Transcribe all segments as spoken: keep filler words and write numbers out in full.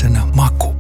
eläväisenä maku.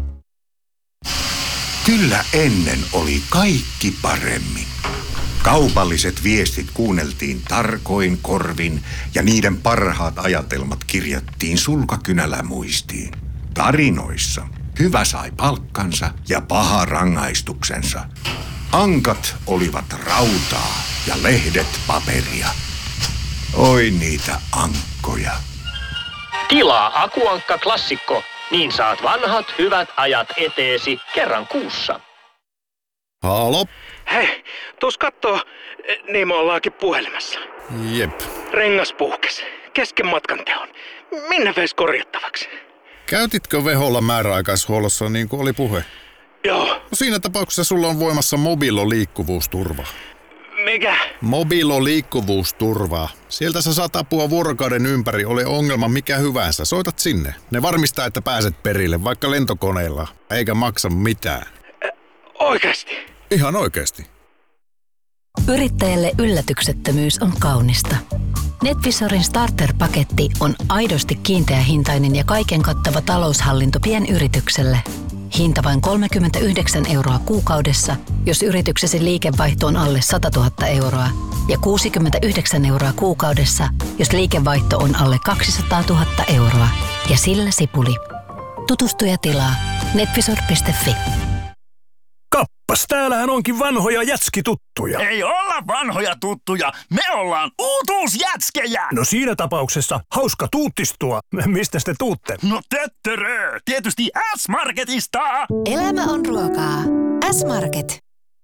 Kyllä ennen oli kaikki paremmin. Kaupalliset viestit kuunneltiin tarkoin korvin ja niiden parhaat ajatelmat kirjattiin sulkakynälämuistiin. Tarinoissa hyvä sai palkkansa ja paha rangaistuksensa. Ankat olivat rautaa ja lehdet paperia. Oi niitä ankkoja. Tilaa Akuankka Klassikko, niin saat vanhat hyvät ajat eteesi kerran kuussa. Halo? Hei, tuus kattoo, niin me ollaankin puhelimessa. Jep. Rengas puhkes, kesken matkan teon. Minne veis korjattavaksi? Käytitkö Veholla määräaikaishuollossa niin kuin oli puhe? Joo. No siinä tapauksessa sulla on voimassa Mobilo liikkuvuusturva. Mikä? Mobilo liikkuvuusturva. Sieltä sä saat apua vuorokauden ympäri, ole ongelma mikä hyvänsä. Soitat sinne. Ne varmistaa, että pääset perille, vaikka lentokoneella, eikä maksa mitään. Ä, oikeesti? Ihan oikeesti. Yrittäjälle yllätyksettömyys on kaunista. NetVisorin starter-paketti on aidosti kiinteähintainen ja kaiken kattava taloushallinto pienyritykselle. Hinta vain kolmekymmentäyhdeksän euroa kuukaudessa, jos yrityksesi liikevaihto on alle sata tuhatta euroa, ja kuusikymmentäyhdeksän euroa kuukaudessa, jos liikevaihto on alle kaksisataatuhatta euroa. Ja sillä sipuli. Tutustu ja tilaa netvisor piste fi. Kappas, täällähän onkin vanhoja jätskituttuja. Ei olla vanhoja tuttuja, me ollaan uutuusjätskejä. No siinä tapauksessa hauska tuuttistua. Mistä te tuutte? No töttörö, tietysti S-Marketista. Elämä on ruokaa. S-Market.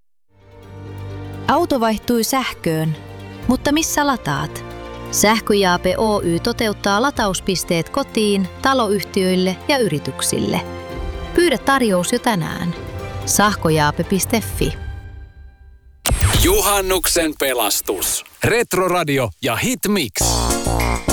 Auto vaihtui sähköön, mutta missä lataat? Sähköjaape Oy toteuttaa latauspisteet kotiin, taloyhtiöille ja yrityksille. Pyydä tarjous jo tänään. Sähköjaape piste fi. Juhannuksen pelastus. Retroradio ja Hitmix.